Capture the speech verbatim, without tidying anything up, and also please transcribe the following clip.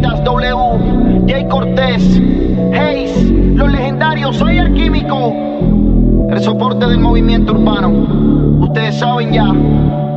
Leyenditas, W, Jay Cortés, Hayes, los legendarios, soy el químico, el soporte del movimiento urbano. Ustedes saben ya.